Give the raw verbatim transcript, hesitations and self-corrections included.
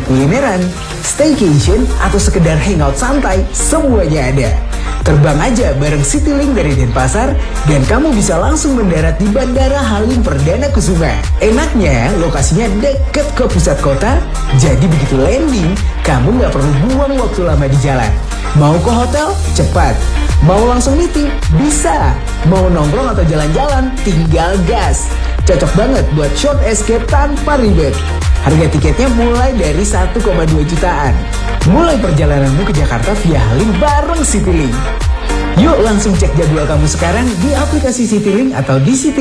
kulineran, staycation, atau sekedar hangout santai, semuanya ada. Terbang aja bareng Citylink dari Denpasar dan kamu bisa langsung mendarat di Bandara Halim Perdana Kusuma. Enaknya lokasinya deket ke pusat kota, jadi begitu landing, kamu nggak perlu buang waktu lama di jalan. Mau ke hotel? Cepat. Mau langsung meeting? Bisa. Mau nongkrong atau jalan-jalan? Tinggal gas. Cocok banget buat short escape tanpa ribet. Harga tiketnya mulai dari satu koma dua jutaan. Mulai perjalananmu ke Jakarta via Halim bareng Citylink. Yuk langsung cek jadwal kamu sekarang di aplikasi Citylink atau di Citylink.